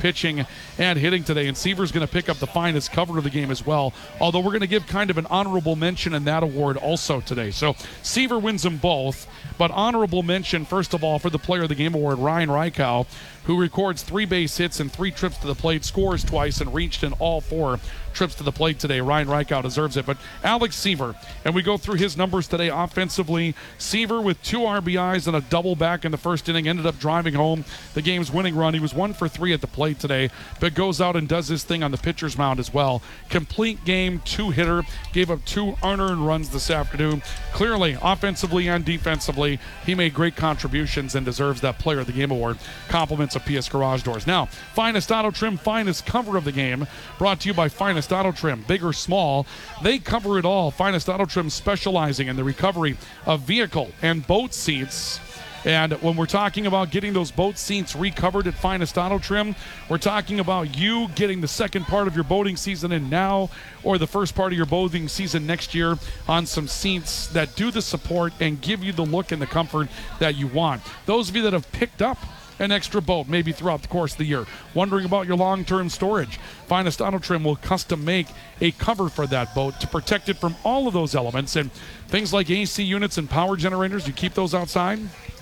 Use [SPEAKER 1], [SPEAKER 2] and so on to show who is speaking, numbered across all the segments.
[SPEAKER 1] pitching and hitting today. And Seaver's going to pick up the finest cover of the game as well, although we're going to give kind of an honorable mention in that award also today. So Seaver wins them both, but honorable mention, first of all, for the Player of the Game award, Ryan Reichow, who records 3 base hits and 3 trips to the plate, scores twice, and reached in all 4 trips to the plate today. Ryan Reichow deserves it. But Alex Seaver, and we go through his numbers today offensively. Seaver with 2 RBIs and a double back in the first inning, ended up driving home the game's winning run. He was 1 for 3 at the plate today, but goes out and does his thing on the pitcher's mound as well. Complete game, 2-hitter, gave up 2 unearned runs this afternoon. Clearly, offensively and defensively, he made great contributions and deserves that Player of the Game award. Compliments of PS Garage Doors. Now, Finest Auto Trim, finest cover of the game, brought to you by Finest Auto Trim. Big or small, they cover it all. Finest Auto Trim specializing in the recovery of vehicle and boat seats. And when we're talking about getting those boat seats recovered at Finest Auto Trim, we're talking about you getting the second part of your boating season in now, or the first part of your boating season next year on some seats that do the support and give you the look and the comfort that you want. Those of you that have picked up an extra boat maybe throughout the course of the year, wondering about your long-term storage, Finest Auto Trim will custom make a cover for that boat to protect it from all of those elements. And things like AC units and power generators, you keep those outside,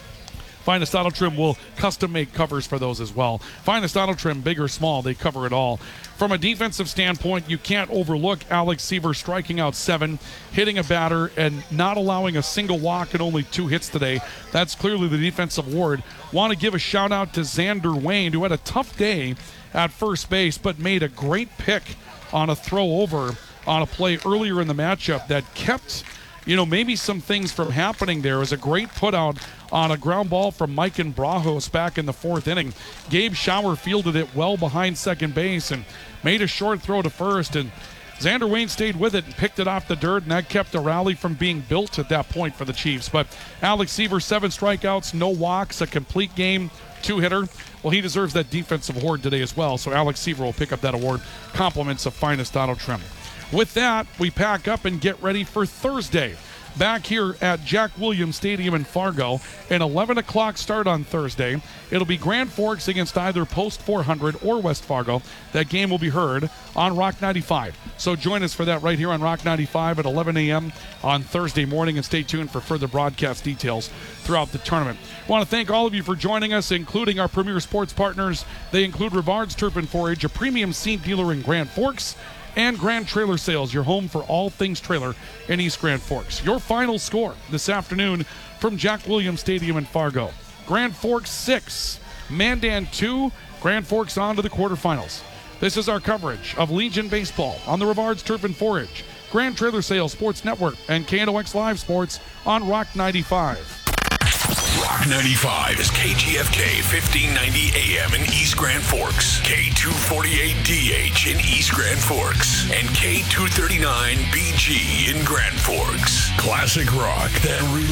[SPEAKER 1] Finest Auto Trim will custom make covers for those as well. Finest Auto Trim, big or small, they cover it all. From a defensive standpoint, you can't overlook Alex Seaver striking out 7, hitting a batter, and not allowing a single walk and only 2 hits today. That's clearly the defensive award. Want to give a shout out to Xander Wayne, who had a tough day at first base, but made a great pick on a throw over on a play earlier in the matchup that kept maybe some things from happening there. It was a great put out on a ground ball from Mike and Brajos back in the 4th inning. Gabe Schauer fielded it well behind second base and made a short throw to first, and Xander Wayne stayed with it and picked it off the dirt, and that kept a rally from being built at that point for the Chiefs. But Alex Seaver, 7 strikeouts, no walks, a complete game, 2-hitter. Well, he deserves that defensive award today as well, so Alex Seaver will pick up that award. Compliments of Finest Auto Trim. With that, we pack up and get ready for Thursday. Back here at Jack Williams Stadium in Fargo, an 11 o'clock start on Thursday. It'll be Grand Forks against either Post 400 or West Fargo. That game will be heard on Rock 95. So join us for that right here on Rock 95 at 11 a.m. on Thursday morning, and stay tuned for further broadcast details throughout the tournament. I want to thank all of you for joining us, including our premier sports partners. They include Rivard's Turf and Forage, a premium seed dealer in Grand Forks, and Grand Trailer Sales, your home for all things trailer in East Grand Forks. Your final score this afternoon from Jack Williams Stadium in Fargo: Grand Forks 6, Mandan 2, Grand Forks on to the quarterfinals. This is our coverage of Legion Baseball on the Rivard's Turf and Forage, Grand Trailer Sales Sports Network, and KNOX Live Sports on Rock 95.
[SPEAKER 2] Rock 95 is KGFK 1590 AM in East Grand Forks, K248DH in East Grand Forks, and K239BG in Grand Forks. Classic rock that